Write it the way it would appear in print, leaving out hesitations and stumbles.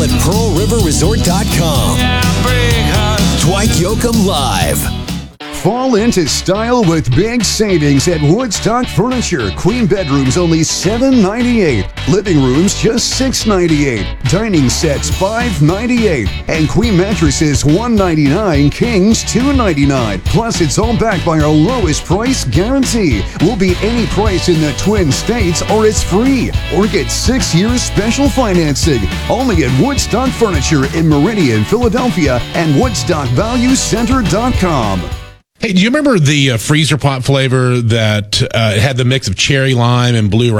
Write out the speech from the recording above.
at PearlRiverResort.com. Dwight Yoakam Live. Fall into style with big savings at Woodstock Furniture. Queen bedrooms only $798. Living rooms just $698. Dining sets $598. And queen mattresses $199. Kings $299. Plus, it's all backed by our lowest price guarantee. Will be any price in the Twin States or it's free. Or get 6 years special financing. Only at Woodstock Furniture in Meridian, Philadelphia and WoodstockValueCenter.com. Hey, do you remember the freezer pot flavor that had the mix of cherry lime and blue